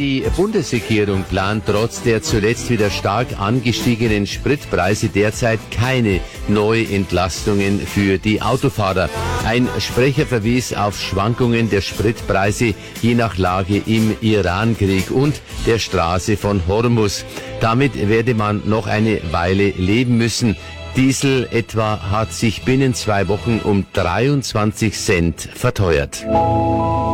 Die Bundesregierung plant trotz der zuletzt wieder stark angestiegenen Spritpreise derzeit keine Neuentlastungen für die Autofahrer. Ein Sprecher verwies auf Schwankungen der Spritpreise je nach Lage im Irankrieg und der Straße von Hormuz. Damit werde man noch eine Weile leben müssen. Diesel etwa hat sich binnen 2 Wochen um 23 Cent verteuert.